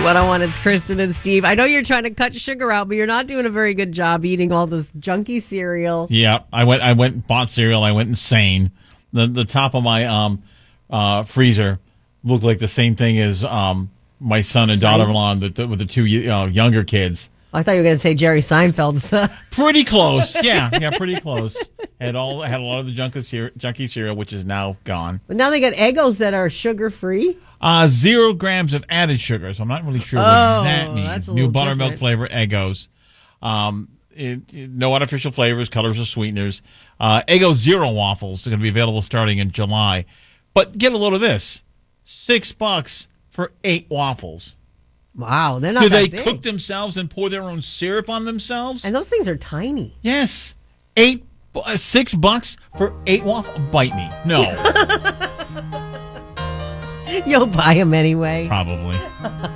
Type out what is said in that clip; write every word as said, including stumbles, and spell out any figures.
one oh one, it's Kristen and Steve. I know you're trying to cut sugar out, but you're not doing a very good job eating all this junky cereal. Yeah, I went I went and bought cereal. I went insane. The the top of my um uh freezer looked like the same thing as um my son and daughter-in-law the, the, with the two uh, younger kids. I thought you were going to say Jerry Seinfeld's. Pretty close. Yeah, yeah, pretty close. Had all had a lot of the junky cereal, junky cereal, which is now gone. But now they got Eggos that are sugar-free. Uh, zero grams of added sugar, so I'm not really sure what Oh, that means. that's a New little buttermilk different. flavor Eggos. Um, it, it- no artificial flavors, colors, or sweeteners. Uh, Eggo Zero waffles are going to be available starting in July. But get a load of this: six bucks for eight waffles. Wow, they're not Do that they big. cook themselves and pour their own syrup on themselves? And those things are tiny. Yes, eight, bu- uh, six bucks for eight waffles. Bite me. No, You'll buy them anyway. probably.